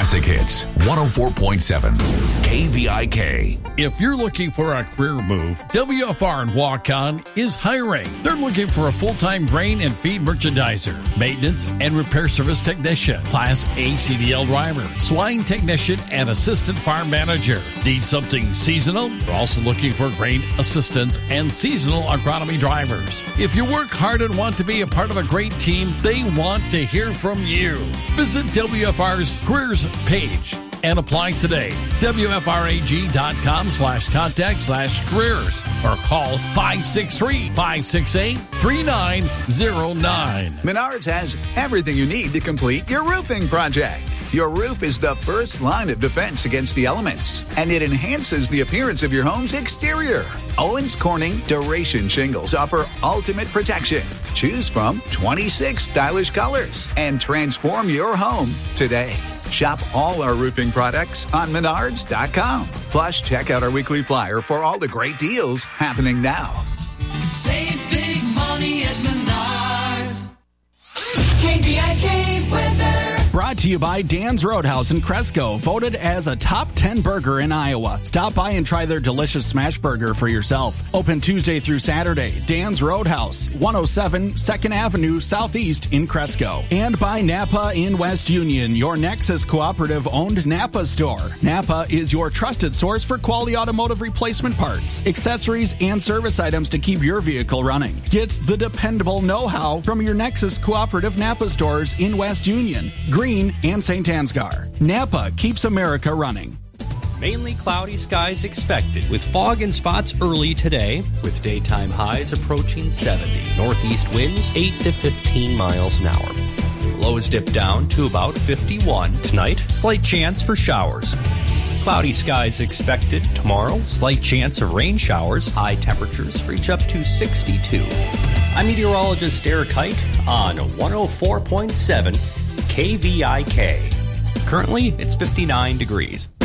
Classic Hits, 104.7 KVIK. If you're looking for a career move, WFR in Waukon is hiring. They're looking for a full-time grain and feed merchandiser, maintenance and repair service technician, Class A CDL driver, swine technician, and assistant farm manager. Need something seasonal? They're also looking for grain assistants and seasonal agronomy drivers. If you work hard and want to be a part of a great team, they want to hear from you. Visit WFR's careers page and apply today. WFRAG.com/contact/careers or call 563-568-3909. Menards has everything you need to complete your roofing project. Your roof is the first line of defense against the elements, and it enhances the appearance of your home's exterior. Owens Corning Duration Shingles offer ultimate protection. Choose from 26 stylish colors and transform your home today. Shop all our roofing products on Menards.com. Plus, check out our weekly flyer for all the great deals happening now. Save big money at Menards. KVIK weather. Brought to you by Dan's Roadhouse in Cresco, voted as a top 10 burger in Iowa. Stop by and try their delicious smash burger for yourself. Open Tuesday through Saturday. Dan's Roadhouse, 107 2nd Avenue Southeast in Cresco. And by Napa in West Union, your Nexus Cooperative-owned Napa store. Napa is your trusted source for quality automotive replacement parts, accessories, and service items to keep your vehicle running. Get the dependable know-how from your Nexus Cooperative Napa stores in West Union, Green, and St. Ansgar. Napa keeps America running. Mainly cloudy skies expected with fog and spots early today with daytime highs approaching 70. Northeast winds 8 to 15 miles an hour. Lows dip down to about 51 tonight. Slight chance for showers. Cloudy skies expected tomorrow. Slight chance of rain showers. High temperatures reach up to 62. I'm meteorologist Eric Hike on 104.7 KVIK. Currently, it's 59 degrees.